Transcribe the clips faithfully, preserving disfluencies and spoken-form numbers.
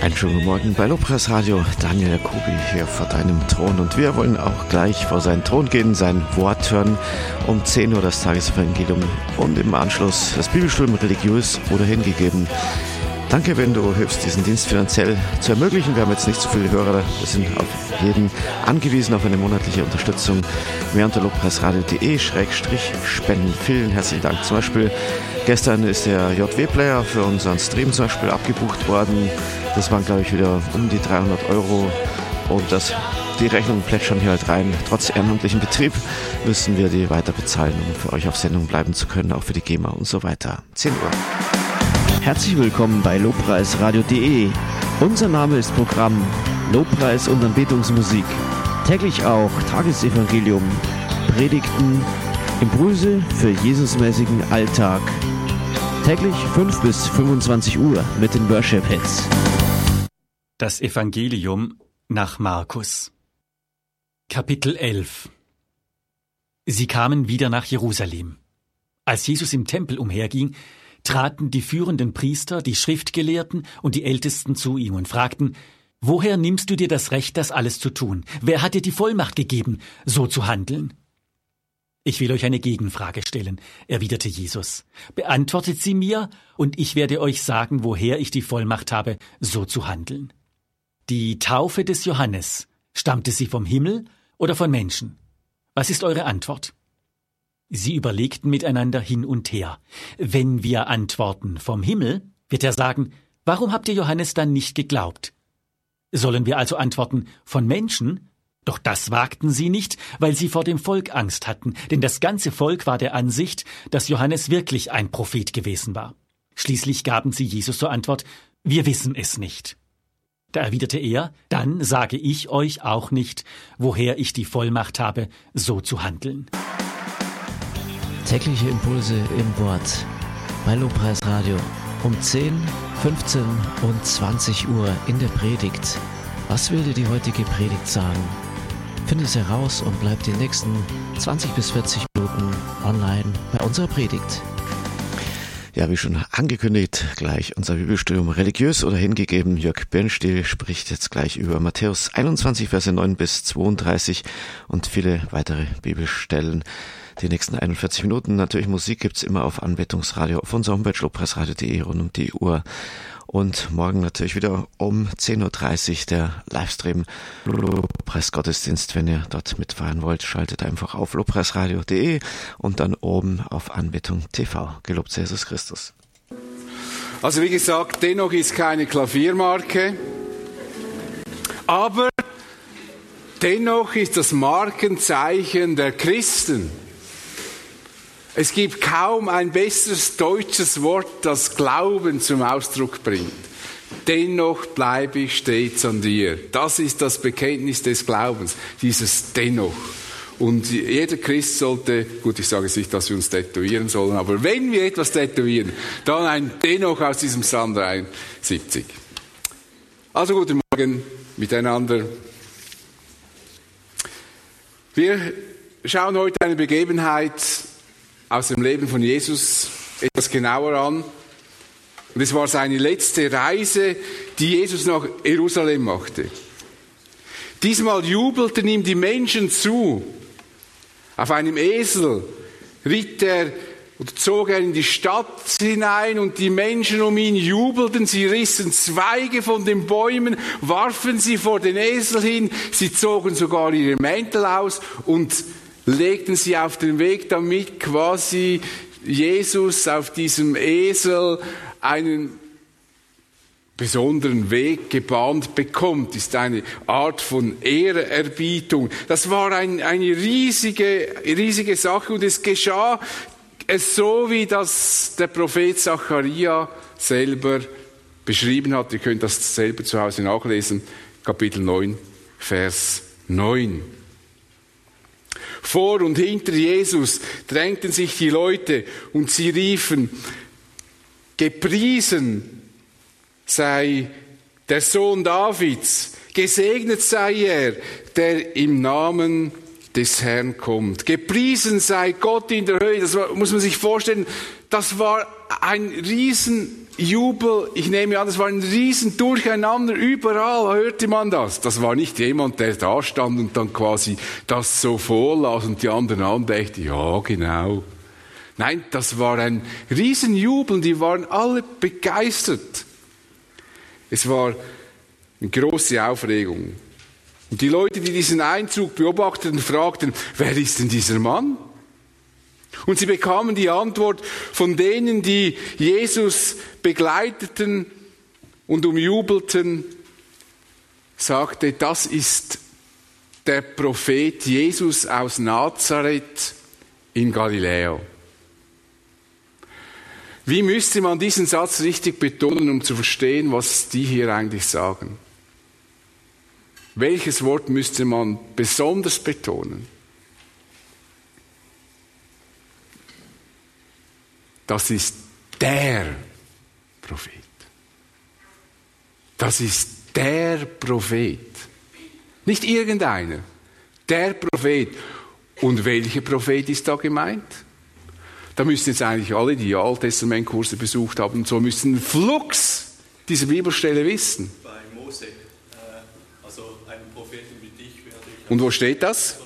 Einen schönen guten Morgen bei Lobpreis Radio. Daniel Jacobi hier vor deinem Thron. Und wir wollen auch gleich vor seinen Thron gehen, sein Wort hören. Um zehn Uhr das Tagesevangelium und im Anschluss das Bibelstudium religiös oder hingegeben. Danke, wenn du hilfst, diesen Dienst finanziell zu ermöglichen. Wir haben jetzt nicht so viele Hörer, wir sind auf jeden angewiesen, auf eine monatliche Unterstützung. Mehr unter lobpreisradio.de schrägstrich spenden. Vielen herzlichen Dank. Zum Beispiel gestern ist der J W-Player für unseren Stream zum Beispiel abgebucht worden. Das waren, glaube ich, wieder um die dreihundert Euro und das, die Rechnungen plätschern hier halt rein. Trotz ehrenamtlichem Betrieb müssen wir die weiter bezahlen, um für euch auf Sendung bleiben zu können, auch für die GEMA und so weiter. zehn Uhr. Herzlich willkommen bei lobpreisradio.de. Unser Name ist Programm Lobpreis und Anbetungsmusik. Täglich auch Tagesevangelium, Predigten, Impulse für Jesusmäßigen Alltag. Täglich fünf bis fünfundzwanzig Uhr mit den Worship-Hits. Das Evangelium nach Markus. Kapitel elf. Sie kamen wieder nach Jerusalem. Als Jesus im Tempel umherging, traten die führenden Priester, die Schriftgelehrten und die Ältesten zu ihm und fragten: Woher nimmst du dir das Recht, das alles zu tun? Wer hat dir die Vollmacht gegeben, so zu handeln? Ich will euch eine Gegenfrage stellen, erwiderte Jesus. Beantwortet sie mir, und ich werde euch sagen, woher ich die Vollmacht habe, so zu handeln. Die Taufe des Johannes, stammte sie vom Himmel oder von Menschen? Was ist eure Antwort? Sie überlegten miteinander hin und her. Wenn wir antworten vom Himmel, wird er sagen: Warum habt ihr Johannes dann nicht geglaubt? Sollen wir also antworten von Menschen? Doch das wagten sie nicht, weil sie vor dem Volk Angst hatten, denn das ganze Volk war der Ansicht, dass Johannes wirklich ein Prophet gewesen war. Schließlich gaben sie Jesus zur Antwort: Wir wissen es nicht. Da erwiderte er: Dann sage ich euch auch nicht, woher ich die Vollmacht habe, so zu handeln. Tägliche Impulse im Wort bei Lobpreis Radio um zehn, fünfzehn und zwanzig Uhr in der Predigt. Was will dir die heutige Predigt sagen? Finde es heraus und bleib die nächsten zwanzig bis vierzig Minuten online bei unserer Predigt. Ja, wie schon angekündigt, gleich unser Bibelstudium religiös oder hingegeben. Jörg Birnstiel spricht jetzt gleich über Matthäus einundzwanzig, Verse neun bis zweiunddreißig und viele weitere Bibelstellen. Die nächsten einundvierzig Minuten. Natürlich Musik gibt's immer auf Anbetungsradio, auf unserer Homepage lobpreisradio.de rund um die Uhr. Und morgen natürlich wieder um zehn Uhr dreißig der Livestream Lobpreisgottesdienst. Wenn ihr dort mitfahren wollt, schaltet einfach auf lobpreisradio.de und dann oben auf Anbetung T V. Gelobt sei Jesus Christus. Also wie gesagt, dennoch ist keine Klaviermarke, aber dennoch ist das Markenzeichen der Christen. Es gibt kaum ein besseres deutsches Wort, das Glauben zum Ausdruck bringt. Dennoch bleibe ich stets an dir. Das ist das Bekenntnis des Glaubens, dieses Dennoch. Und jeder Christ sollte, gut, ich sage nicht, dass wir uns tätowieren sollen, aber wenn wir etwas tätowieren, dann ein Dennoch aus diesem Psalm dreiundsiebzig. Also guten Morgen miteinander. Wir schauen heute eine Begebenheit aus dem Leben von Jesus etwas genauer an. Und es war seine letzte Reise, die Jesus nach Jerusalem machte. Diesmal jubelten ihm die Menschen zu. Auf einem Esel ritt er und zog er in die Stadt hinein und die Menschen um ihn jubelten. Sie rissen Zweige von den Bäumen, warfen sie vor den Esel hin. Sie zogen sogar ihre Mäntel aus und legten sie auf den Weg, damit quasi Jesus auf diesem Esel einen besonderen Weg gebahnt bekommt. Ist eine Art von Ehrerbietung. Das war ein, eine riesige, riesige Sache und es geschah es so, wie das der Prophet Zacharia selber beschrieben hat. Ihr könnt das selber zu Hause nachlesen. Kapitel neun, Vers neun. Vor und hinter Jesus drängten sich die Leute und sie riefen: Gepriesen sei der Sohn Davids, gesegnet sei er, der im Namen des Herrn kommt. Gepriesen sei Gott in der Höhe. Das muss man sich vorstellen. Das war ein riesen Jubel, ich nehme an, das war ein riesen Durcheinander, überall hörte man das. Das war nicht jemand, der da stand und dann quasi das so vorlas und die anderen andächten, ja genau. Nein, das war ein Riesenjubel, die waren alle begeistert. Es war eine große Aufregung. Und die Leute, die diesen Einzug beobachteten, fragten, wer ist denn dieser Mann? Und sie bekamen die Antwort von denen, die Jesus begleiteten und umjubelten, sagte, das ist der Prophet Jesus aus Nazareth in Galiläa. Wie müsste man diesen Satz richtig betonen, um zu verstehen, was die hier eigentlich sagen? Welches Wort müsste man besonders betonen? Das ist der Prophet. Das ist der Prophet. Nicht irgendeiner. Der Prophet. Und welcher Prophet ist da gemeint? Da müssen jetzt eigentlich alle, die Alttestamentkurse besucht haben, so müssen flugs diese Bibelstelle wissen. Bei Mose, äh, also einen Propheten wie dich werde ich... Und wo steht das?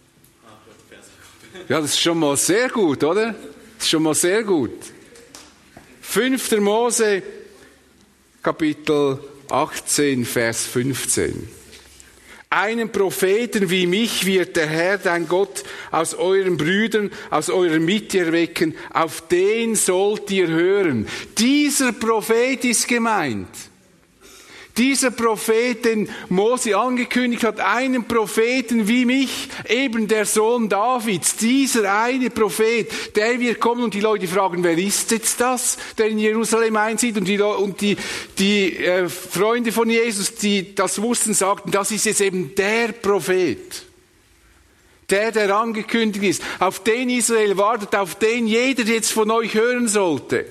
Ja, das ist schon mal sehr gut, oder? Das ist schon mal sehr gut. fünfter Mose, Kapitel achtzehn, Vers fünfzehn. Einen Propheten wie mich wird der Herr, dein Gott, aus euren Brüdern, aus eurer Mitte erwecken, auf den sollt ihr hören. Dieser Prophet ist gemeint. Dieser Prophet, den Mose angekündigt hat, einen Propheten wie mich, eben der Sohn Davids, dieser eine Prophet, der wird kommen und die Leute fragen, wer ist jetzt das, der in Jerusalem einzieht? Und die, und die, die äh, Freunde von Jesus, die das wussten, sagten, das ist jetzt eben der Prophet. Der, der angekündigt ist, auf den Israel wartet, auf den jeder jetzt von euch hören sollte.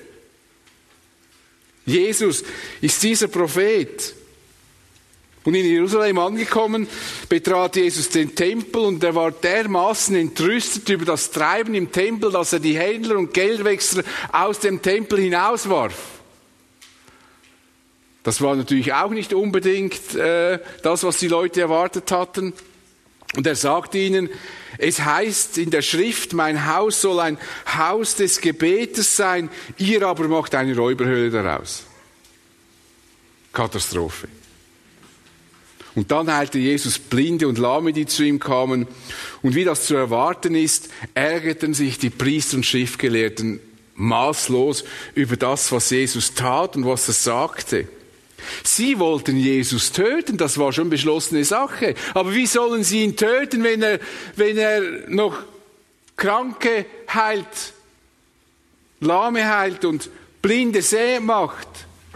Jesus ist dieser Prophet. Und in Jerusalem angekommen, betrat Jesus den Tempel und er war dermaßen entrüstet über das Treiben im Tempel, dass er die Händler und Geldwechsler aus dem Tempel hinauswarf. Das war natürlich auch nicht unbedingt äh, das, was die Leute erwartet hatten. Und er sagte ihnen, es heißt in der Schrift, mein Haus soll ein Haus des Gebetes sein, ihr aber macht eine Räuberhöhle daraus. Katastrophe. Und dann heilte Jesus Blinde und Lahme, die zu ihm kamen. Und wie das zu erwarten ist, ärgerten sich die Priester und Schriftgelehrten maßlos über das, was Jesus tat und was er sagte. Sie wollten Jesus töten, das war schon beschlossene Sache. Aber wie sollen sie ihn töten, wenn er, wenn er noch Kranke heilt, Lahme heilt und Blinde sehend macht?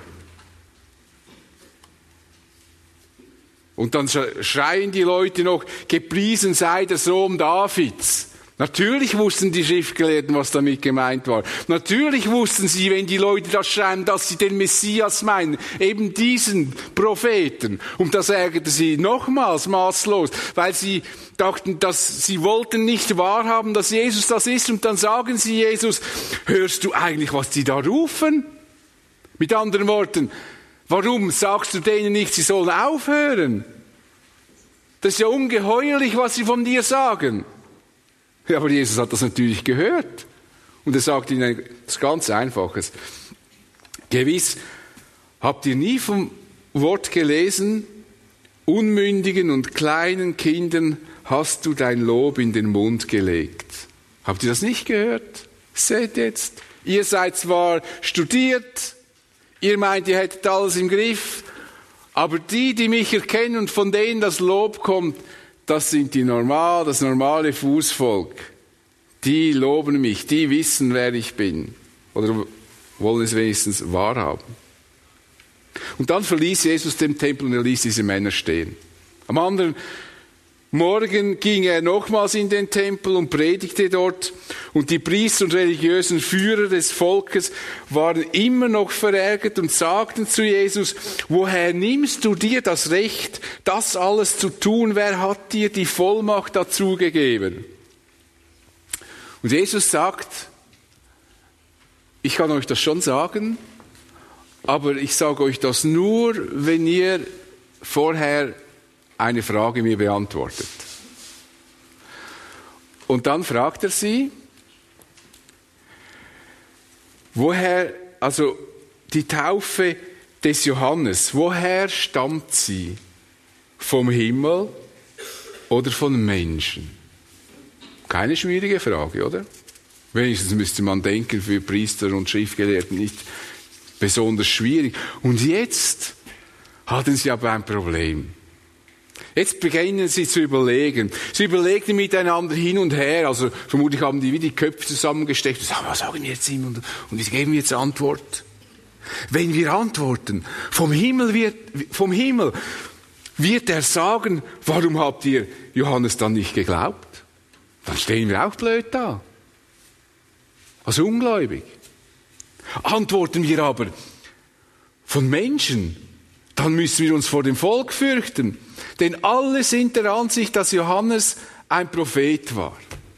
Und dann schreien die Leute noch, gepriesen sei der Sohn Davids. Natürlich wussten die Schriftgelehrten, was damit gemeint war. Natürlich wussten sie, wenn die Leute das schreiben, dass sie den Messias meinen, eben diesen Propheten. Und das ärgerte sie nochmals maßlos, weil sie dachten, dass sie wollten nicht wahrhaben, dass Jesus das ist. Und dann sagen sie Jesus, hörst du eigentlich, was die da rufen? Mit anderen Worten, warum sagst du denen nicht, sie sollen aufhören? Das ist ja ungeheuerlich, was sie von dir sagen. Ja, aber Jesus hat das natürlich gehört. Und er sagt ihnen etwas ganz Einfaches. Gewiss, habt ihr nie vom Wort gelesen, unmündigen und kleinen Kindern hast du dein Lob in den Mund gelegt. Habt ihr das nicht gehört? Seht jetzt, ihr seid zwar studiert, ihr meint, ihr hättet alles im Griff, aber die, die mich erkennen und von denen das Lob kommt, das sind die normal, das normale Fußvolk. Die loben mich, die wissen, wer ich bin. Oder wollen es wenigstens wahrhaben. Und dann verließ Jesus den Tempel und er ließ diese Männer stehen. Am anderen Morgen ging er nochmals in den Tempel und predigte dort. Und die Priester und religiösen Führer des Volkes waren immer noch verärgert und sagten zu Jesus, woher nimmst du dir das Recht, das alles zu tun? Wer hat dir die Vollmacht dazu gegeben? Und Jesus sagt, ich kann euch das schon sagen, aber ich sage euch das nur, wenn ihr vorher eine Frage mir beantwortet. Und dann fragt er sie, woher, also die Taufe des Johannes, woher stammt sie? Vom Himmel oder von Menschen? Keine schwierige Frage, oder? Wenigstens müsste man denken, für Priester und Schriftgelehrten nicht besonders schwierig. Und jetzt hatten sie aber ein Problem. Jetzt beginnen sie zu überlegen. Sie überlegen miteinander hin und her. Also vermutlich haben die wie die Köpfe zusammengesteckt und sagen, was sagen wir jetzt ihm und, und wie geben wir jetzt Antwort? Wenn wir antworten, vom Himmel wird, vom Himmel wird er sagen, warum habt ihr Johannes dann nicht geglaubt? Dann stehen wir auch blöd da. Also ungläubig. Antworten wir aber von Menschen, dann müssen wir uns vor dem Volk fürchten. Denn alle sind der Ansicht, dass Johannes ein Prophet war.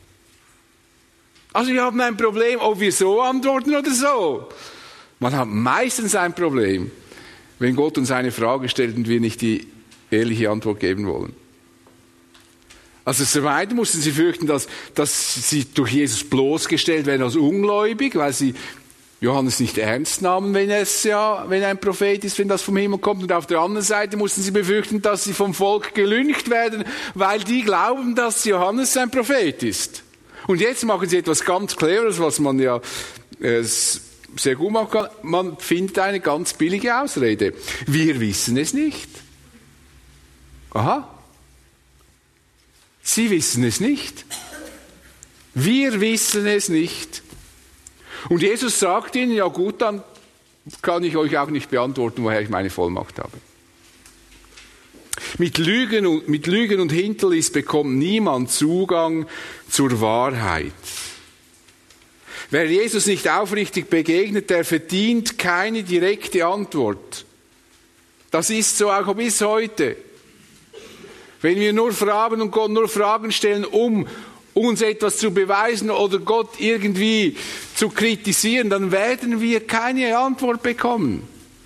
Also wir haben ein Problem, ob wir so antworten oder so. Man hat meistens ein Problem, wenn Gott uns eine Frage stellt und wir nicht die ehrliche Antwort geben wollen. Also zum einen mussten sie fürchten, dass, dass sie durch Jesus bloßgestellt werden als ungläubig, weil sie Johannes nicht ernst nahmen, wenn es ja, wenn er ein Prophet ist, wenn das vom Himmel kommt. Und auf der anderen Seite mussten sie befürchten, dass sie vom Volk gelüncht werden, weil die glauben, dass Johannes ein Prophet ist. Und jetzt machen sie etwas ganz Cleveres, was man ja äh, sehr gut machen kann. Man findet eine ganz billige Ausrede. Wir wissen es nicht. Aha. Sie wissen es nicht. Wir wissen es nicht. Und Jesus sagt ihnen, ja gut, dann kann ich euch auch nicht beantworten, woher ich meine Vollmacht habe. Mit Lügen und, mit Lügen und Hinterlist bekommt niemand Zugang zur Wahrheit. Wer Jesus nicht aufrichtig begegnet, der verdient keine direkte Antwort. Das ist so auch bis heute. Wenn wir nur fragen und Gott nur Fragen stellen, um uns etwas zu beweisen oder Gott irgendwie zu kritisieren, dann werden wir keine Antwort bekommen.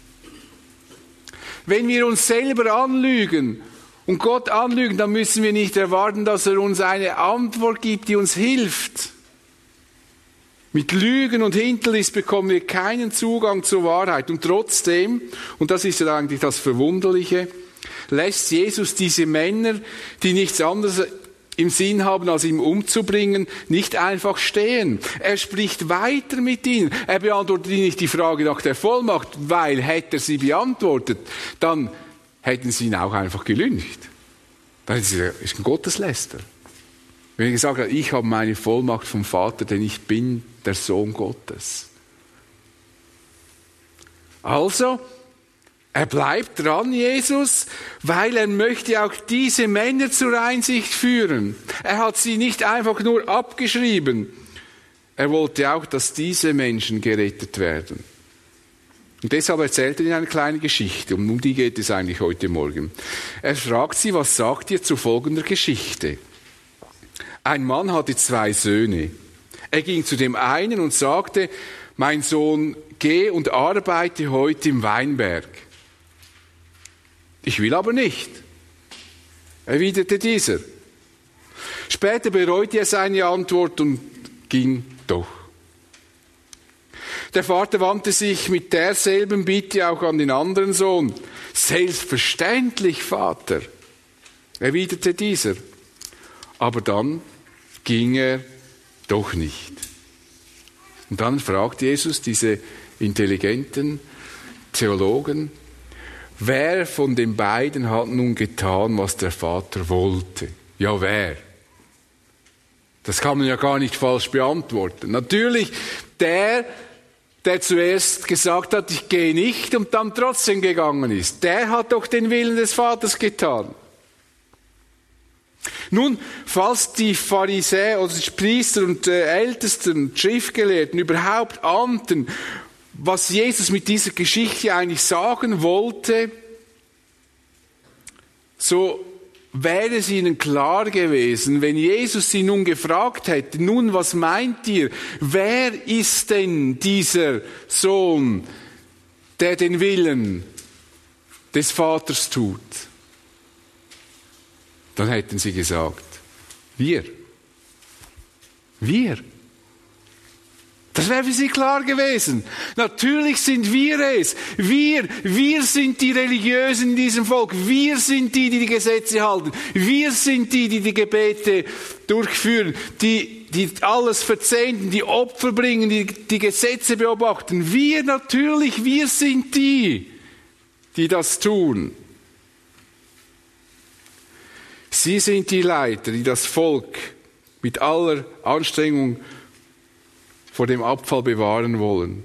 Wenn wir uns selber anlügen und Gott anlügen, dann müssen wir nicht erwarten, dass er uns eine Antwort gibt, die uns hilft. Mit Lügen und Hinterlist bekommen wir keinen Zugang zur Wahrheit. Und trotzdem, und das ist ja eigentlich das Verwunderliche, lässt Jesus diese Männer, die nichts anderes im Sinn haben, als ihn umzubringen, nicht einfach stehen. Er spricht weiter mit ihnen. Er beantwortet ihnen nicht die Frage nach der Vollmacht, weil hätte er sie beantwortet, dann hätten sie ihn auch einfach gelüncht. Dann ist er ein Gottesläster. Wenn er gesagt hat, ich habe meine Vollmacht vom Vater, denn ich bin der Sohn Gottes. Also, er bleibt dran, Jesus, weil er möchte auch diese Männer zur Einsicht führen. Er hat sie nicht einfach nur abgeschrieben. Er wollte auch, dass diese Menschen gerettet werden. Und deshalb erzählt er ihnen eine kleine Geschichte. Und um die geht es eigentlich heute Morgen. Er fragt sie, was sagt ihr zu folgender Geschichte? Ein Mann hatte zwei Söhne. Er ging zu dem einen und sagte, mein Sohn, geh und arbeite heute im Weinberg. Ich will aber nicht, erwiderte dieser. Später bereute er seine Antwort und ging doch. Der Vater wandte sich mit derselben Bitte auch an den anderen Sohn. Selbstverständlich, Vater, erwiderte dieser. Aber dann ging er doch nicht. Und dann fragt Jesus diese intelligenten Theologen, wer von den beiden hat nun getan, was der Vater wollte? Ja, wer? Das kann man ja gar nicht falsch beantworten. Natürlich der, der zuerst gesagt hat, ich gehe nicht und dann trotzdem gegangen ist. Der hat doch den Willen des Vaters getan. Nun, falls die Pharisäer oder die Priester und äh, Ältesten, Schriftgelehrten überhaupt ahnten, was Jesus mit dieser Geschichte eigentlich sagen wollte, so wäre es ihnen klar gewesen, wenn Jesus sie nun gefragt hätte, nun, was meint ihr? Wer ist denn dieser Sohn, der den Willen des Vaters tut? Dann hätten sie gesagt, wir. Wir. Das wäre für sie klar gewesen. Natürlich sind wir es. Wir, wir sind die Religiösen in diesem Volk. Wir sind die, die die Gesetze halten. Wir sind die, die die Gebete durchführen, die, die alles verzehnten, die Opfer bringen, die die Gesetze beobachten. Wir natürlich, wir sind die, die das tun. Sie sind die Leiter, die das Volk mit aller Anstrengung vor dem Abfall bewahren wollen.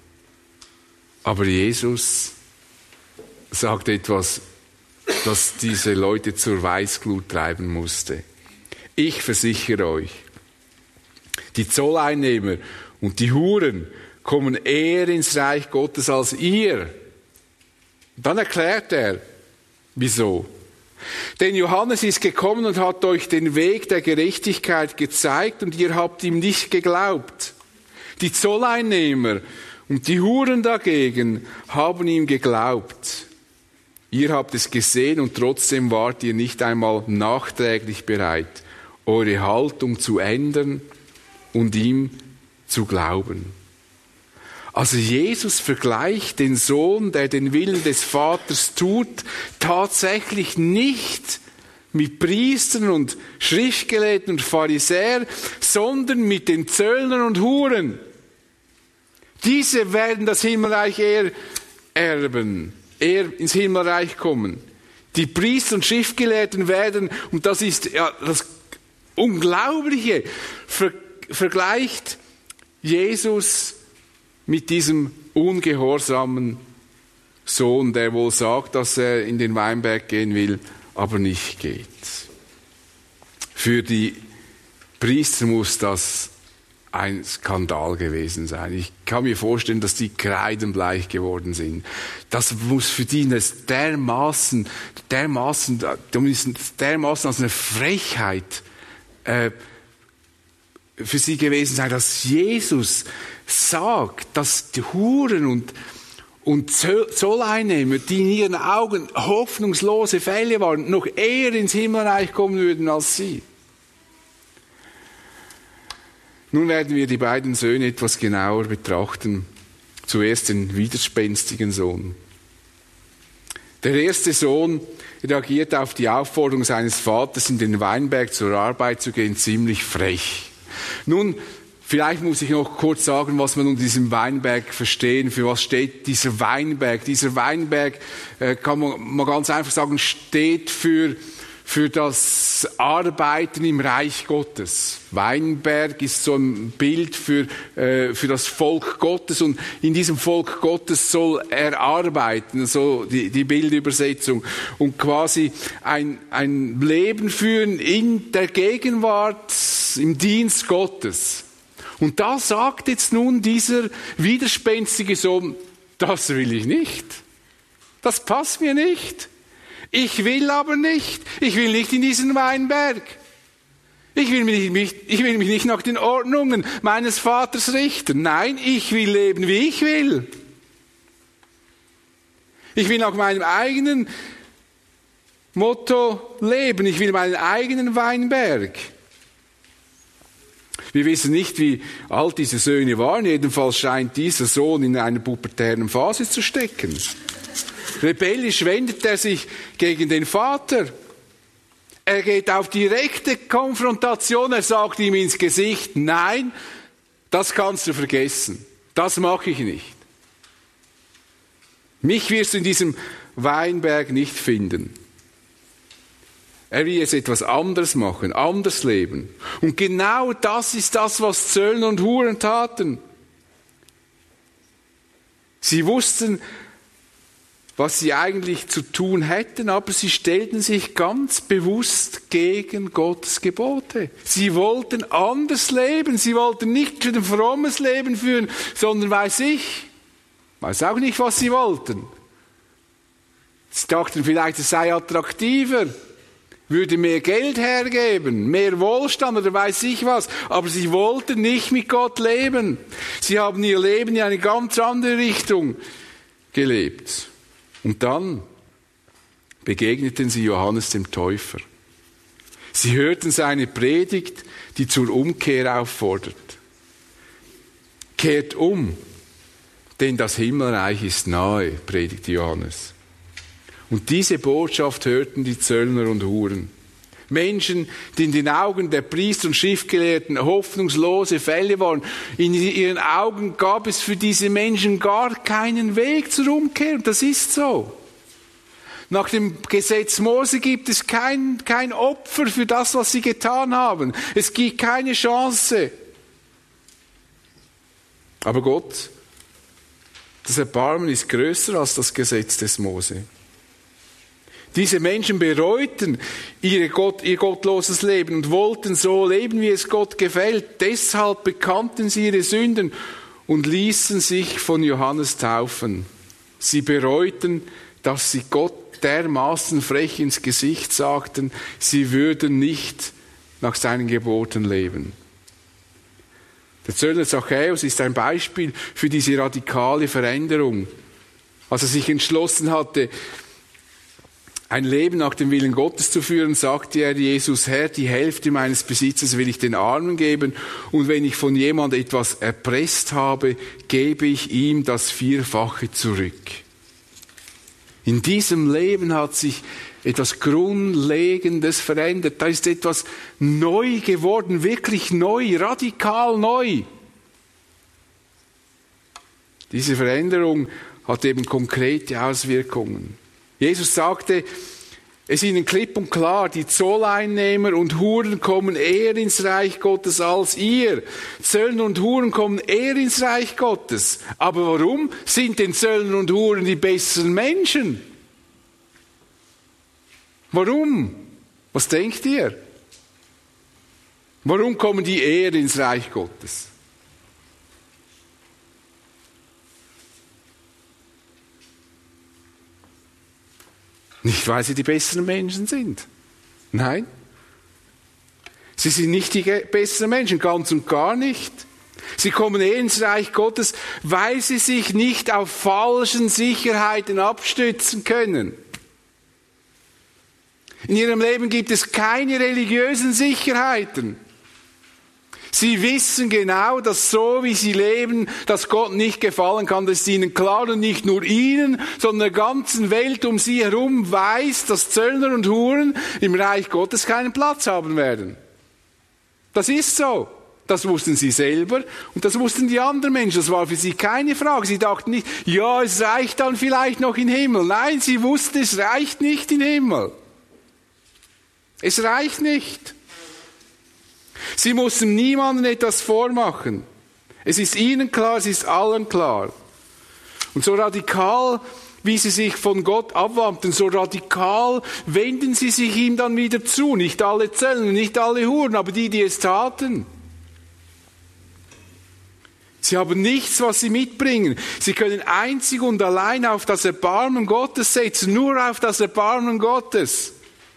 Aber Jesus sagt etwas, das diese Leute zur Weißglut treiben musste. Ich versichere euch, die Zolleinnehmer und die Huren kommen eher ins Reich Gottes als ihr. Dann erklärt er, wieso. Denn Johannes ist gekommen und hat euch den Weg der Gerechtigkeit gezeigt und ihr habt ihm nicht geglaubt. Die Zolleinnehmer und die Huren dagegen haben ihm geglaubt. Ihr habt es gesehen und trotzdem wart ihr nicht einmal nachträglich bereit, eure Haltung zu ändern und ihm zu glauben. Also Jesus vergleicht den Sohn, der den Willen des Vaters tut, tatsächlich nicht mit Priestern und Schriftgelehrten und Pharisäern, sondern mit den Zöllnern und Huren. Diese werden das Himmelreich eher erben, eher ins Himmelreich kommen. Die Priester und Schriftgelehrten werden, und das ist ja das Unglaubliche, ver- vergleicht Jesus mit diesem ungehorsamen Sohn, der wohl sagt, dass er in den Weinberg gehen will, aber nicht geht. Für die Priester muss das ein Skandal gewesen sein. Ich kann mir vorstellen, dass die kreidenbleich geworden sind. Das muss für die dermaßen, dermaßen, dermaßen als eine Frechheit äh, für sie gewesen sein, dass Jesus sagt, dass die Huren und, und Zolleinnehmer, die in ihren Augen hoffnungslose Fälle waren, noch eher ins Himmelreich kommen würden als sie. Nun werden wir die beiden Söhne etwas genauer betrachten. Zuerst den widerspenstigen Sohn. Der erste Sohn reagiert auf die Aufforderung seines Vaters, in den Weinberg zur Arbeit zu gehen, ziemlich frech. Nun, vielleicht muss ich noch kurz sagen, was man unter diesem Weinberg verstehen. Für was steht dieser Weinberg? Dieser Weinberg, äh, kann man mal ganz einfach sagen, steht für, für das Arbeiten im Reich Gottes. Weinberg ist so ein Bild für, äh, für das Volk Gottes, und in diesem Volk Gottes soll er arbeiten, so die, die Bildübersetzung, und quasi ein, ein Leben führen in der Gegenwart, im Dienst Gottes. Und da sagt jetzt nun dieser widerspenstige Sohn, das will ich nicht. Das passt mir nicht. Ich will aber nicht. Ich will nicht in diesen Weinberg. Ich will mich nicht, ich will mich nicht nach den Ordnungen meines Vaters richten. Nein, ich will leben, wie ich will. Ich will nach meinem eigenen Motto leben. Ich will meinen eigenen Weinberg. Wir wissen nicht, wie alt diese Söhne waren. Jedenfalls scheint dieser Sohn in einer pubertären Phase zu stecken. Rebellisch wendet er sich gegen den Vater. Er geht auf direkte Konfrontation. Er sagt ihm ins Gesicht, nein, das kannst du vergessen. Das mache ich nicht. Mich wirst du in diesem Weinberg nicht finden. Er will jetzt etwas anderes machen, anders leben. Und genau das ist das, was Zöllner und Huren taten. Sie wussten, was sie eigentlich zu tun hätten, aber sie stellten sich ganz bewusst gegen Gottes Gebote. Sie wollten anders leben. Sie wollten nicht für ein frommes Leben führen, sondern weiß ich, weiß auch nicht, was sie wollten. Sie dachten vielleicht, es sei attraktiver, würde mehr Geld hergeben, mehr Wohlstand oder weiß ich was. Aber sie wollten nicht mit Gott leben. Sie haben ihr Leben in eine ganz andere Richtung gelebt. Und dann begegneten sie Johannes dem Täufer. Sie hörten seine Predigt, die zur Umkehr auffordert. Kehrt um, denn das Himmelreich ist nahe, predigte Johannes. Und diese Botschaft hörten die Zöllner und Huren. Menschen, die in den Augen der Priester und Schriftgelehrten hoffnungslose Fälle waren. In ihren Augen gab es für diese Menschen gar keinen Weg zur Umkehr. Und das ist so. Nach dem Gesetz Mose gibt es kein, kein Opfer für das, was sie getan haben. Es gibt keine Chance. Aber Gott, das Erbarmen ist größer als das Gesetz des Mose. Diese Menschen bereuten ihre Gott, ihr gottloses Leben und wollten so leben, wie es Gott gefällt. Deshalb bekannten sie ihre Sünden und ließen sich von Johannes taufen. Sie bereuten, dass sie Gott dermaßen frech ins Gesicht sagten, sie würden nicht nach seinen Geboten leben. Der Zöllner Zachäus ist ein Beispiel für diese radikale Veränderung. Als er sich entschlossen hatte, ein Leben nach dem Willen Gottes zu führen, sagte er Jesus, Herr, die Hälfte meines Besitzes will ich den Armen geben und wenn ich von jemand etwas erpresst habe, gebe ich ihm das Vierfache zurück. In diesem Leben hat sich etwas Grundlegendes verändert. Da ist etwas neu geworden, wirklich neu, radikal neu. Diese Veränderung hat eben konkrete Auswirkungen. Jesus sagte es ihnen klipp und klar, die Zolleinnehmer und Huren kommen eher ins Reich Gottes als ihr. Zöllner und Huren kommen eher ins Reich Gottes. Aber warum sind denn Zöllner und Huren die besseren Menschen? Warum? Was denkt ihr? Warum kommen die eher ins Reich Gottes? Nicht, weil sie die besseren Menschen sind. Nein. Sie sind nicht die besseren Menschen, ganz und gar nicht. Sie kommen eher ins Reich Gottes, weil sie sich nicht auf falschen Sicherheiten abstützen können. In ihrem Leben gibt es keine religiösen Sicherheiten. Sie wissen genau, dass so wie sie leben, dass Gott nicht gefallen kann. Das ist ihnen klar und nicht nur ihnen, sondern der ganzen Welt um sie herum weiß, dass Zöllner und Huren im Reich Gottes keinen Platz haben werden. Das ist so. Das wussten sie selber und das wussten die anderen Menschen. Das war für sie keine Frage. Sie dachten nicht, ja, es reicht dann vielleicht noch in den Himmel. Nein, sie wussten, es reicht nicht in den Himmel. Es reicht nicht. Sie mussten niemandem etwas vormachen. Es ist ihnen klar, es ist allen klar. Und so radikal, wie sie sich von Gott abwandten, so radikal wenden sie sich ihm dann wieder zu. Nicht alle Zöllner, nicht alle Huren, aber die, die es taten. Sie haben nichts, was sie mitbringen. Sie können einzig und allein auf das Erbarmen Gottes setzen, nur auf das Erbarmen Gottes.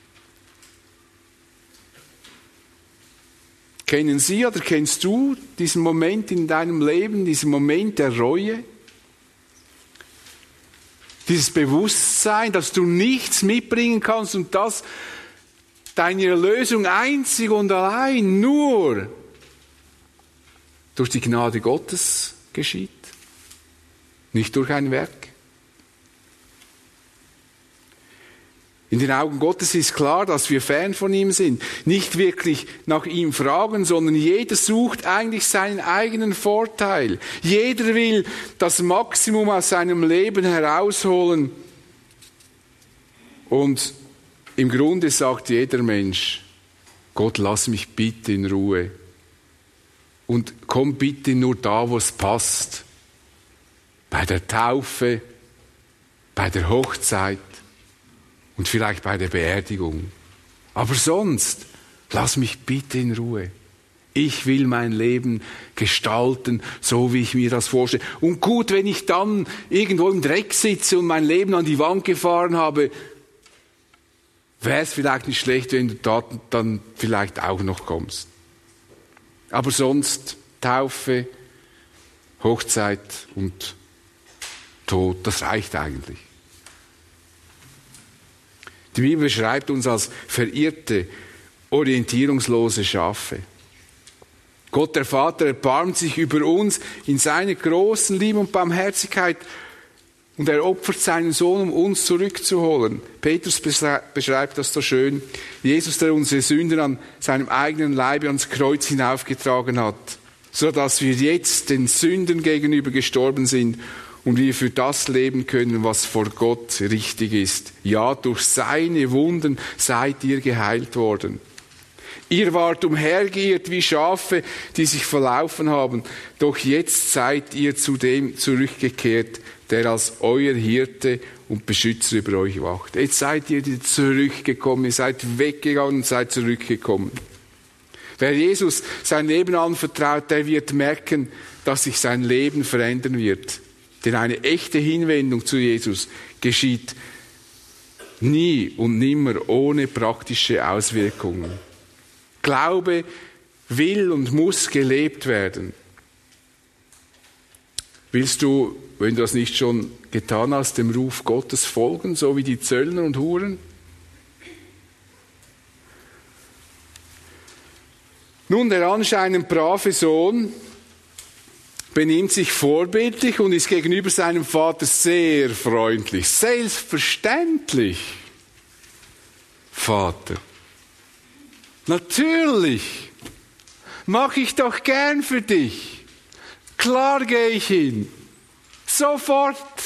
Kennen Sie oder kennst du diesen Moment in deinem Leben, diesen Moment der Reue? Dieses Bewusstsein, dass du nichts mitbringen kannst und dass deine Erlösung einzig und allein nur durch die Gnade Gottes geschieht, nicht durch ein Werk. In den Augen Gottes ist klar, dass wir fern von ihm sind, nicht wirklich nach ihm fragen, sondern jeder sucht eigentlich seinen eigenen Vorteil. Jeder will das Maximum aus seinem Leben herausholen. Und im Grunde sagt jeder Mensch, Gott, lass mich bitte in Ruhe. Und komm bitte nur da, wo es passt. Bei der Taufe, bei der Hochzeit. Und vielleicht bei der Beerdigung. Aber sonst, lass mich bitte in Ruhe. Ich will mein Leben gestalten, so wie ich mir das vorstelle. Und gut, wenn ich dann irgendwo im Dreck sitze und mein Leben an die Wand gefahren habe, wäre es vielleicht nicht schlecht, wenn du da dann vielleicht auch noch kommst. Aber sonst Taufe, Hochzeit und Tod. Das reicht eigentlich. Die Bibel beschreibt uns als verirrte, orientierungslose Schafe. Gott, der Vater, erbarmt sich über uns in seiner großen Liebe und Barmherzigkeit und er opfert seinen Sohn, um uns zurückzuholen. Petrus beschreibt das so schön. Jesus, der unsere Sünden an seinem eigenen Leibe ans Kreuz hinaufgetragen hat, so dass wir jetzt den Sünden gegenüber gestorben sind und wir für das leben können, was vor Gott richtig ist. Ja, durch seine Wunden seid ihr geheilt worden. Ihr wart umhergeirrt wie Schafe, die sich verlaufen haben, doch jetzt seid ihr zu dem zurückgekehrt, der als euer Hirte und Beschützer über euch wacht. Jetzt seid ihr zurückgekommen, ihr seid weggegangen und seid zurückgekommen. Wer Jesus sein Leben anvertraut, der wird merken, dass sich sein Leben verändern wird. Denn eine echte Hinwendung zu Jesus geschieht nie und nimmer ohne praktische Auswirkungen. Glaube will und muss gelebt werden. Willst du, wenn du das nicht schon getan hast, dem Ruf Gottes folgen, so wie die Zöllner und Huren? Nun, der anscheinend brave Sohn benimmt sich vorbildlich und ist gegenüber seinem Vater sehr freundlich. Selbstverständlich, Vater. Natürlich, mache ich doch gern für dich. Klar gehe ich hin. Sofort.